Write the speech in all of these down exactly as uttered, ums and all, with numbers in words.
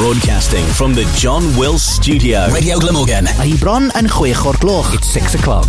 Broadcasting from the John Wills Studio. Radio Glamorgan. Hi bron yn chwech o'r gloch. It's six o'clock.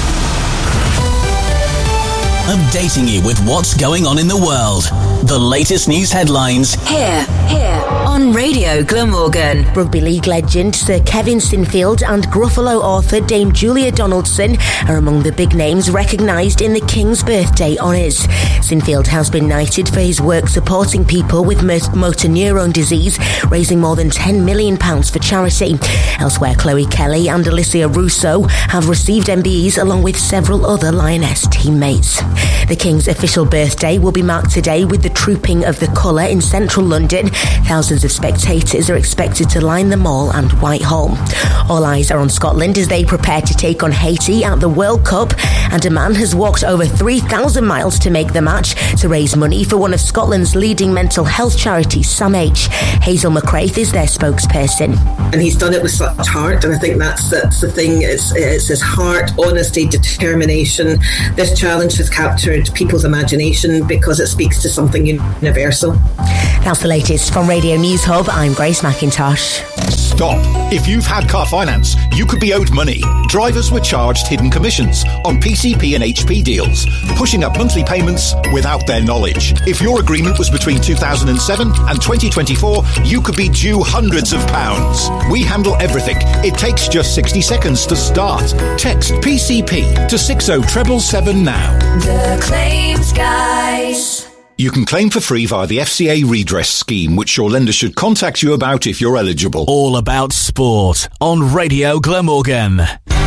Updating you with what's going on in the world. The latest news headlines. Here, here, on Radio Glamorgan. Rugby league legend Sir Kevin Sinfield and Gruffalo author Dame Julia Donaldson are among the big names recognised in the King's birthday honours. Sinfield has been knighted for his work supporting people with motor neurone disease, raising more than ten million pounds for charity. Elsewhere, Chloe Kelly and Alicia Russo have received M B Es along with several other Lioness teammates. The King's official birthday will be marked today with the Trooping of the Colour in central London. Thousands of spectators are expected to line the Mall and Whitehall. All eyes are on Scotland as they prepare to take on Haiti at the World Cup, and a man has walked over three thousand miles to make the match to raise money for one of Scotland's leading mental health charities, SAMH. Hazel McCraith is their spokesperson. And he's done it with such heart, and I think that's, that's the thing. It's, it's his heart, honesty, determination. This challenge has captured people's imagination because it speaks to something universal. That's the latest from Radio News Hub. I'm Grace McIntosh. Stop. If you've had car finance, you could be owed money. Drivers were charged hidden commissions on P C P and H P deals, pushing up monthly payments without their knowledge. If your agreement was between two thousand seven and twenty twenty-four, you could be due hundreds of pounds. We handle everything. It takes just sixty seconds to start. Text P C P to six oh seven seven now. The Claims Guys. You can claim for free via the F C A redress scheme, which your lender should contact you about if you're eligible. All about sport on Radio Glamorgan.